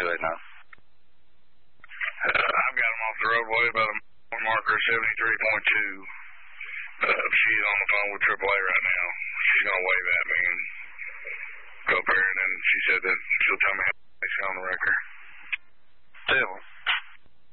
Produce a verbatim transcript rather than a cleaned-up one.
right now? Uh, I've got him off the roadway about a marker seventy-three point two. Uh, she's on the phone with triple A right now. She's going to wave at me and go up here, and then she said that she'll tell me how she's on the record. Tell